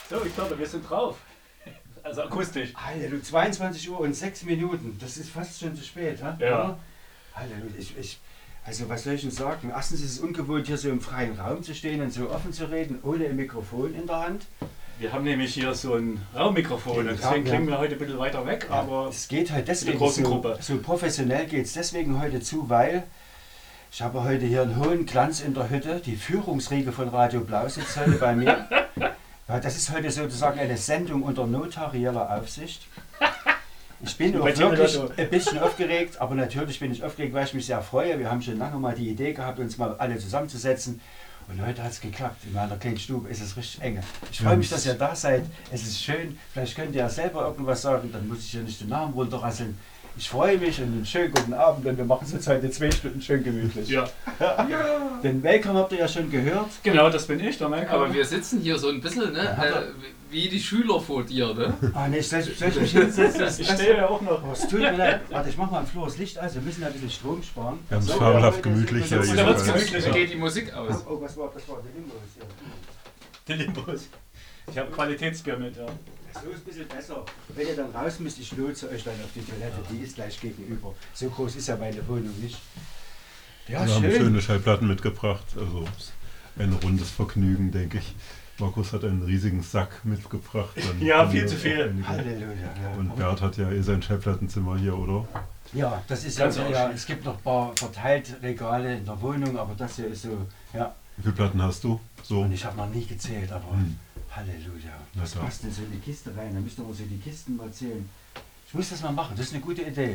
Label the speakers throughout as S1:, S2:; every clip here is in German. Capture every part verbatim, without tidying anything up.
S1: So, ich glaube, wir sind drauf. Also akustisch.
S2: Alter, du, zweiundzwanzig Uhr und sechs Minuten. Das ist fast schon zu spät, ha?
S1: Ja.
S2: Alter, ich, ich, also was soll ich denn sagen? Erstens ist es ungewohnt, hier so im freien Raum zu stehen und so offen zu reden, ohne ein Mikrofon in der Hand.
S1: Wir haben nämlich hier so ein Raummikrofon,
S2: Ja,
S1: deswegen
S2: ja.
S1: klingen wir heute ein bisschen weiter weg,
S2: Ja,
S1: aber
S2: es geht halt deswegen
S1: in der großen
S2: so,
S1: Gruppe.
S2: so professionell geht es deswegen heute zu, weil ich habe heute hier einen hohen Glanz in der Hütte. Die Führungsriege von Radio Blau sitzt heute bei mir. Ja, das ist heute sozusagen eine Sendung unter notarieller Aufsicht. Ich bin auch
S1: Bei dir,
S2: wirklich
S1: Lotto.
S2: ein bisschen aufgeregt, aber natürlich bin ich aufgeregt, weil ich mich sehr freue. Wir haben schon lange mal die Idee gehabt, uns mal alle zusammenzusetzen. Und heute hat es geklappt. In meiner kleinen Stube ist es richtig enge. Ich freue mich, dass ihr da seid. Es ist schön. Vielleicht könnt ihr ja selber irgendwas sagen, dann muss ich ja nicht den Namen runterrasseln. Ich freue mich und einen schönen guten Abend und wir machen es jetzt heute zwei Stunden schön gemütlich.
S1: Ja.
S2: Ja. Den Welcome habt ihr ja schon gehört.
S1: Genau, das bin ich, der Melker.
S3: Aber wir sitzen hier so ein bisschen, ne, äh, wie die Schüler vor dir, ne?
S2: Ah ne, soll, soll ich mich hinsetzen? Das,
S1: Ich
S2: das,
S1: stehe ja auch noch.
S2: oh, es tut mir leid. Warte, ich mach mal im Flur das Licht aus. Wir müssen ja ein bisschen Strom sparen.
S4: Wir haben es
S2: So,
S4: fabelhaft
S2: heute
S4: gemütlich
S2: sind wir
S4: hier
S2: so-
S1: Da wird's
S4: jedenfalls.
S1: gemütlich.
S3: Da geht die Musik aus.
S2: Oh, was war das? War der Limbus. Ja.
S1: Die Limbus. Ich habe Qualitätsbier mit, ja.
S2: So ist ein bisschen besser. Wenn ihr dann raus müsst, ich lotse euch dann auf die Toilette. Die ist gleich gegenüber. So groß ist ja meine Wohnung nicht. Ja,
S4: Wir haben
S2: schön.
S4: schöne Schallplatten mitgebracht. Also ein rundes Vergnügen, denke ich. Markus hat einen riesigen Sack mitgebracht. Dann
S1: Ja,
S4: haben
S1: viel
S4: wir
S1: zu
S4: auch
S1: viel.
S4: einige.
S2: Halleluja. Ja.
S4: Und Bert hat ja eh sein Schallplattenzimmer hier, oder?
S2: Ja, das ist
S1: Ganz
S2: also, ja,
S1: ausschließlich.
S2: es gibt noch ein paar verteilt Regale in der Wohnung, aber das hier ist so, ja.
S4: Wie viele Platten hast du? So.
S2: Und ich habe noch nie gezählt, aber
S4: Hm.
S2: Halleluja.
S4: Na
S2: Was
S4: klar.
S2: passt denn so in die Kiste rein? Da müsst ihr mal so die Kisten mal zählen. Ich muss das mal machen, das ist eine gute Idee.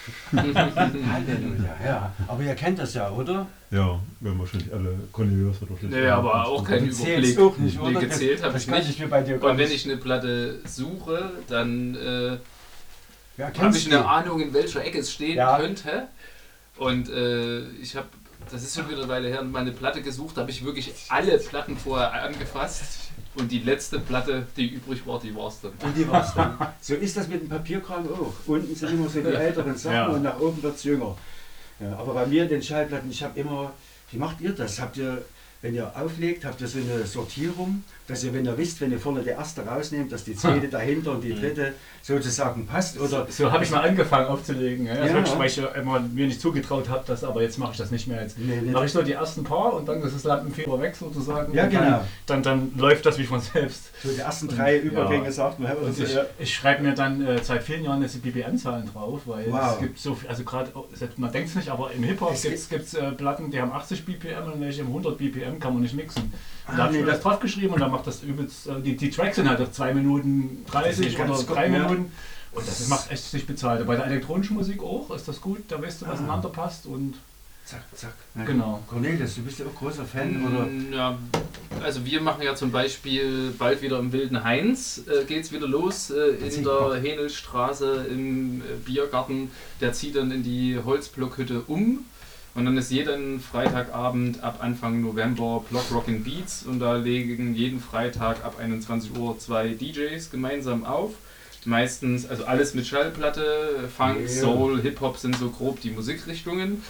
S2: Halleluja, ja. Aber ihr kennt das ja, oder?
S4: Ja, wir haben wahrscheinlich alle Cornelius hat doch jetzt
S3: Nee, aber auch kein
S2: Du zählst
S3: Überblick.
S2: auch nicht,
S3: Nee,
S2: oder?
S3: gezählt habe
S2: Das
S3: ich
S2: kann
S3: nicht.
S2: ich mir bei dir gar
S3: Und wenn
S2: nicht.
S3: ich eine Platte suche, dann äh,
S2: Ja,
S3: habe
S2: kennst
S3: ich
S2: du?
S3: eine Ahnung, in welcher Ecke es stehen
S2: Ja.
S3: könnte. Und äh, ich habe, das ist schon wieder eine Weile her, meine Platte gesucht, habe ich wirklich alle Platten vorher angefasst. Und die letzte Platte, die übrig war, die war es dann.
S2: Und die war's dann. So ist das mit dem Papierkram auch. Unten sind immer so die älteren Sachen
S1: Ja.
S2: und nach oben wird es jünger. Ja, aber bei mir, den Schallplatten, ich habe immer, wie macht ihr das? Habt ihr, wenn ihr auflegt, habt ihr so eine Sortierung, dass ihr, wenn ihr wisst, wenn ihr vorne die erste rausnehmt, dass die zweite dahinter und die dritte sozusagen passt? Oder
S1: So habe ich mal angefangen aufzulegen. Ja.
S2: Ja.
S1: Also, weil ich ja immer mir nicht zugetraut habe, das, aber jetzt mache ich das nicht mehr. Jetzt
S2: Nee, nee.
S1: mache ich so die ersten paar und dann ist das Lampenfieber weg sozusagen.
S2: Ja,
S1: und
S2: genau.
S1: Dann, dann, dann läuft das wie von selbst.
S2: so die ersten drei Übergänge
S1: Ja.
S2: sagt man. Oder
S1: Und
S2: so,
S1: ich,
S2: ja.
S1: ich schreibe mir dann äh, seit vielen Jahren jetzt die B P M-Zahlen drauf, weil
S2: Wow.
S1: es gibt so viel, also gerade, man denkt es nicht, aber im Hip-Hop
S2: Es
S1: gibt es äh, Platten, die haben achtzig B P M und welche im hundert B P M kann man nicht mixen. Und
S2: Ah,
S1: da habe ich
S2: nee,
S1: mir das
S2: das-
S1: drauf geschrieben und dann macht das übelst, äh, die, die Tracks sind halt auf zwei Minuten dreißig
S2: Das
S1: oder
S2: ist ganz
S1: drei
S2: gut, ja.
S1: Minuten. Und das ist- macht echt sich bezahlt. Bei der elektronischen Musik auch ist das gut, da weißt du, was
S2: Ah.
S1: ineinander passt und
S2: Zack, zack. Na,
S1: Genau.
S2: Cornelis, du bist ja auch großer Fan, oder?
S3: Mm, Ja, also wir machen ja zum Beispiel bald wieder im Wilden Heinz, äh, geht es wieder los äh,
S2: Das
S3: in
S2: sieht
S3: der
S2: Bock.
S3: Henelstraße im äh, Biergarten. Der zieht dann in die Holzblockhütte um und dann ist jeden Freitagabend ab Anfang November Block Rockin' Beats und da legen jeden Freitag ab einundzwanzig Uhr zwei D Js gemeinsam auf. Meistens, also alles mit Schallplatte, Funk,
S2: Yeah.
S3: Soul, Hip-Hop sind so grob die Musikrichtungen.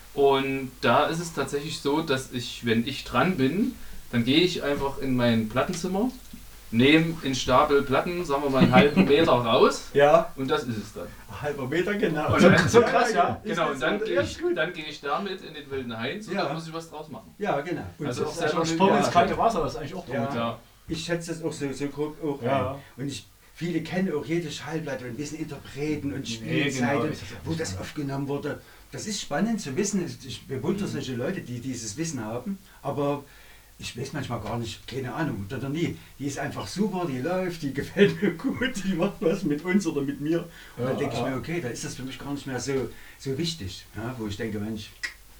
S3: Und da ist es tatsächlich so, dass ich, wenn ich dran bin, dann gehe ich einfach in mein Plattenzimmer, nehme in Stapel Platten, sagen wir mal einen halben Meter raus
S2: Ja,
S3: und das ist es dann.
S2: halber Meter, genau.
S3: Und dann,
S1: so krass, ja.
S3: Genau, und dann
S2: ist
S3: gehe ich,
S2: gut.
S3: dann gehe ich damit in den Wilden Heinz und
S2: Ja.
S3: dann muss ich was draus machen.
S2: Ja, genau. Und
S3: Also
S2: das
S3: auch
S2: ist
S3: selber
S2: ja schon-
S1: Sprung
S2: ja,
S1: ins kalte Wasser, das ist eigentlich auch gut.
S2: Ja.
S3: Ja.
S2: Ich schätze das auch so, so grob auch
S1: Ja.
S2: ein. Und ich, viele kennen auch jede Schallplatte und wissen Interpreten und
S1: Nee,
S2: Spielzeiten,
S1: genau.
S2: wo das aufgenommen wurde. Das ist spannend zu wissen. Ich bewundere solche Leute, die dieses Wissen haben, aber ich weiß manchmal gar nicht, keine Ahnung, oder nie. Die ist einfach super, die läuft, die gefällt mir gut, die macht was mit uns oder mit mir. Und
S1: Ja,
S2: dann denke ich
S1: ja.
S2: mir, okay, da ist das für mich gar nicht mehr so, so wichtig, ja, wo ich denke, Mensch,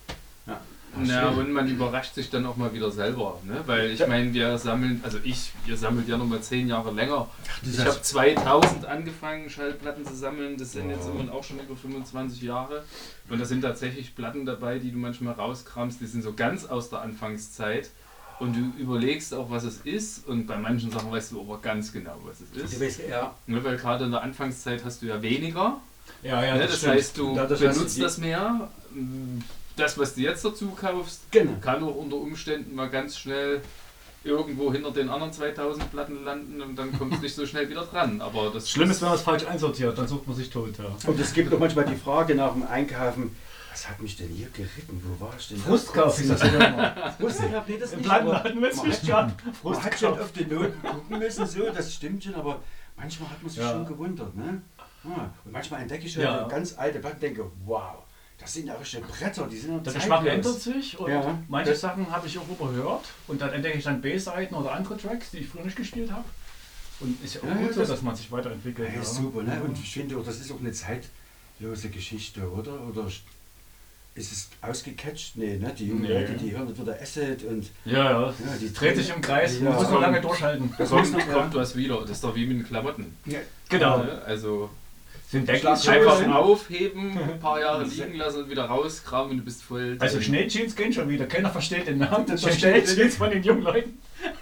S2: ja.
S3: Ja, und man überrascht sich dann auch mal wieder selber, ne? Weil ich meine, wir sammeln, also ich, ihr sammelt ja noch mal zehn Jahre länger.
S2: du
S3: Ich
S2: sagst-
S3: habe zweitausend angefangen, Schallplatten zu sammeln, das sind jetzt
S4: Wow.
S3: immer auch schon über fünfundzwanzig Jahre. Und da sind tatsächlich Platten dabei, die du manchmal rauskramst, die sind so ganz aus der Anfangszeit. Und du überlegst auch, was es ist, und bei manchen Sachen weißt du aber ganz genau, was es
S2: Du
S3: ist.
S2: weißt, ja,
S3: Ne, weil gerade in der Anfangszeit hast du ja weniger.
S1: Ja, ja,
S3: Ne,
S1: das,
S3: das
S1: stimmt.
S3: heißt, du
S2: Dadurch hast du
S3: benutzt
S2: die-
S3: das mehr. Das, was du jetzt dazu kaufst,
S2: genau.
S3: kann auch unter Umständen mal ganz schnell irgendwo hinter den anderen zweitausend Platten landen und dann kommst du nicht so schnell wieder dran. Aber das
S1: Schlimm ist, wenn man es falsch einsortiert, dann sucht man sich tot. Ja.
S2: Und es gibt auch manchmal die Frage nach dem Einkaufen, was hat mich denn hier geritten? Wo war ich denn?
S1: Frustkauf ist das ja immer.
S2: Frustkauf, nee, das
S1: Im
S2: nicht.
S1: Plattenladen
S2: aber
S1: wird's
S2: man
S1: nicht
S2: hat
S1: ja.
S2: schon- Man hat schon auf die Noten gucken müssen, so, das stimmt schon, aber manchmal hat man sich
S1: Ja.
S2: schon gewundert. Ne? Ah, und manchmal entdecke ich schon
S1: Ja.
S2: eine ganz alte Platte und denke, wow, das sind ja richtige Bretter, die sind
S1: Der
S2: ja
S1: Geschmack
S2: zeitlos.
S1: ändert sich und
S2: Ja.
S1: manche
S2: Das-
S1: Sachen habe ich auch überhört und dann entdecke ich dann B-Seiten oder andere Tracks, die ich früher nicht gespielt habe. Und ist ja auch
S2: Ja,
S1: gut
S2: ja,
S1: so,
S2: das-
S1: dass man sich weiterentwickelt.
S2: Ja,
S1: Ja.
S2: ist super, ne? Und ich finde auch, das ist auch eine zeitlose Geschichte, oder? Oder ist es ausgecatcht? Nee, ne? Die jungen
S1: Nee.
S2: Leute, die hören nicht wieder Acid und
S1: Ja, ja,
S2: Ja, die
S1: die dreht sich im Kreis,
S2: Ja.
S1: man muss noch lange durchhalten.
S2: das muss
S3: kommt,
S2: noch,
S3: kommt
S2: ja.
S3: was wieder. Das ist doch wie mit den Klamotten.
S1: Genau.
S3: Ne? Also
S1: Sind
S2: Schlagzeug-
S1: Deckelschuhe.
S3: einfach aufheben, ein paar Jahre liegen lassen und wieder rauskramen und du bist voll.
S1: Also
S3: drin.
S1: Schneejeans gehen schon wieder. Keiner versteht den Namen der
S2: Versteht
S1: Schneejeans von den jungen Leuten.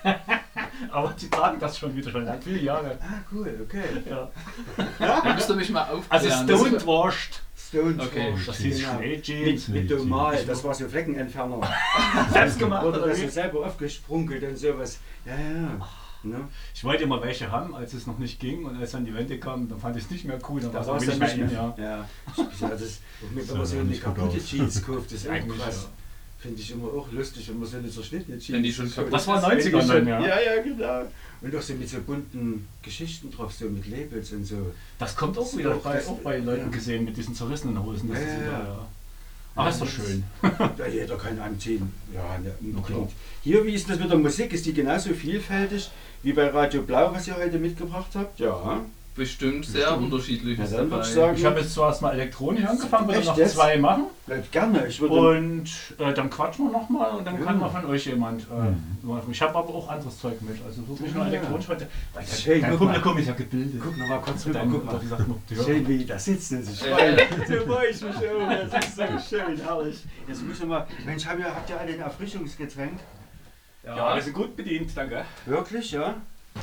S1: Aber die tragen das schon wieder schon seit vielen Jahren.
S2: Ah, cool, okay.
S1: Ja.
S3: Da musst du mich mal aufklären.
S1: Also
S3: Das-
S1: Stoned Washed.
S2: Stone
S3: Okay,
S2: Throw,
S1: Das hieß
S2: genau.
S1: Schneejeans.
S2: Mit, mit
S4: Schneejeans.
S2: Domal, das war so Fleckenentferner.
S1: Selbst gemacht
S2: Wurde
S1: oder
S2: das so
S1: wie?
S2: selber aufgesprunkelt und sowas. Ja, ja. Ne?
S1: Ich wollte immer welche haben, als es noch nicht ging und als dann die Wende kam, dann fand ich es nicht mehr cool. Dann
S2: Da
S1: war
S2: war
S1: es
S2: es
S1: auch
S2: dann
S1: wenig
S2: nicht
S1: mehr
S2: mehr.
S1: in, ja.
S2: Ja. Ich, ja, das, wenn man
S4: ja
S2: so
S4: noch
S2: eine
S4: nicht gut
S2: kaputte
S4: aus.
S2: Jeans kauft, das ist
S1: Eigentlich,
S2: irgendwas.
S1: ja.
S2: Finde ich immer auch lustig, wenn man so eine zerschnittene Jeans.
S3: Wenn die schon
S2: so,
S3: kaputt
S1: Das war
S2: wenn die
S1: neunziger
S2: schon-
S1: dann, ja.
S2: Ja, ja, genau. Und auch so mit so bunten Geschichten drauf, so mit Labels und so.
S1: Das kommt auch
S2: Das
S1: wieder
S2: ist
S1: bei,
S2: das-
S1: auch bei Leuten
S2: ja.
S1: gesehen mit diesen zerrissenen Hosen. Das
S2: Ja,
S1: ist
S2: ja,
S1: wieder,
S2: ja.
S1: ja. Aber ist doch schön.
S2: Ja, jeder kann anziehen. Ja, ne,
S1: Na klar.
S2: unbedingt. Hier, wie ist das mit der Musik? Ist die genauso vielfältig wie bei Radio Blau, was ihr heute mitgebracht habt? Ja.
S3: Bestimmt sehr
S2: Bestimmt.
S3: unterschiedlich.
S2: Ja,
S3: ist
S2: dann würd
S3: dabei.
S2: ich sagen-
S1: Ich habe jetzt zuerst mal Elektronik angefangen, würde
S2: Echt
S1: noch
S2: jetzt?
S1: zwei machen.
S2: Bleibt gerne. Ich würde.
S1: Und äh, dann quatschen wir nochmal und dann
S2: Ja.
S1: kann mal von euch jemand. Äh,
S4: Mhm.
S1: Ich habe aber auch anderes Zeug mit. Also so nicht nur
S2: Ja.
S1: elektronisch heute. Weil
S2: Schön,
S1: dein
S2: guck
S1: Publikum ist ja gebildet.
S2: Guck noch mal kurz rüber.
S1: Dein,
S2: Guck mal.
S1: wie sagt man, ja.
S2: Schön, wie die da sitzen und sich
S3: Ja,
S2: freuen.
S3: ja.
S2: So freue ich mich schon. Das ist so schön, herrlich. Jetzt müssen wir mal. Mensch, habt ihr, habt ihr alle ein Erfrischungsgetränk?
S1: Ja, wir sind gut bedient, danke.
S2: Wirklich, ja?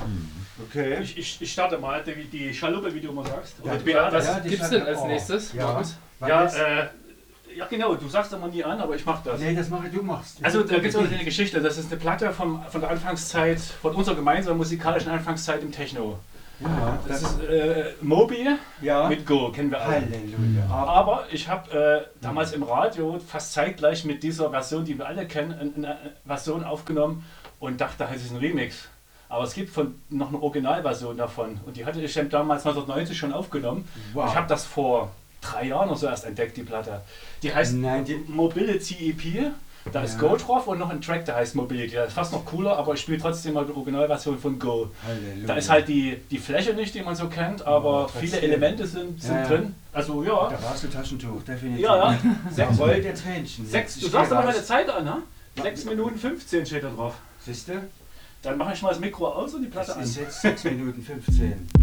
S2: Okay.
S1: Ich, ich, ich starte mal die, die Schaluppe, wie du immer sagst.
S2: Ja,
S1: Oder
S2: die-
S1: Beate.
S3: Was
S2: Ja, die
S3: gibt's
S2: Schal-
S3: denn als
S2: oh.
S3: nächstes,
S2: Ja.
S3: Markus?
S2: Wann
S1: Ja,
S2: ist-
S1: äh, ja, genau, du sagst immer nie an, aber ich mach das.
S2: Nee, das mache du machst.
S1: Also da gibt es auch eine Geschichte, das ist eine Platte vom, von der Anfangszeit, von unserer gemeinsamen musikalischen Anfangszeit im Techno.
S2: Ja,
S1: Das ist äh, Moby
S2: ja.
S1: mit Go, kennen wir alle.
S2: Halleluja. Aber
S1: Aber ich habe äh, damals im Radio fast zeitgleich mit dieser Version, die wir alle kennen, eine, eine Version aufgenommen und dachte, das ist ein Remix. Aber es gibt von, noch eine Originalversion davon und die hatte ich dann damals neunzehnhundertneunzig schon aufgenommen.
S2: Wow.
S1: Und ich habe das vor drei Jahren oder so erst entdeckt, die Platte. Die heißt
S2: Nein, die-
S1: Mobility E P. Da ist
S2: Ja.
S1: Go drauf und noch ein Track, der heißt Mobility. Der ist fast noch cooler, aber ich spiele trotzdem mal die Originalversion von Go.
S2: Halleluja.
S1: Da ist halt die, die Fläche nicht, die man so kennt, aber
S2: Ja,
S1: viele
S2: trotzdem.
S1: Elemente sind, sind
S2: Ja, ja.
S1: drin. Also ja.
S2: Da brauchst du Taschentuch, definitiv.
S1: Ja, ja. Sechs,
S2: Jawohl, der Tränchen.
S1: sechs, du
S2: Ich
S1: sagst
S2: geh
S1: aber
S2: raus.
S1: meine Zeit an, ne? sechs Minuten fünfzehn steht da drauf.
S2: Siehst du?
S1: Dann mache ich mal das Mikro aus und die Platte
S2: Das
S1: an.
S2: ist jetzt sechs Minuten fünfzehn.